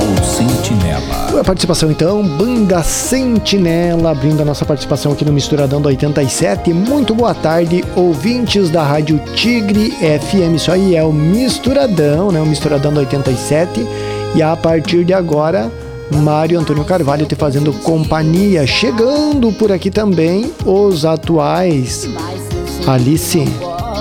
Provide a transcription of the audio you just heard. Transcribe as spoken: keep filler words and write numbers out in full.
Sentinela. A participação então, Banda Sentinela, abrindo a nossa participação aqui no Misturadão do oitenta e sete. Muito boa tarde, ouvintes da Rádio Tigre F M. Isso aí é o Misturadão, né? O Misturadão do oitenta e sete. E a partir de agora, Mário Antônio Carvalho te fazendo companhia. Chegando por aqui também os atuais Alice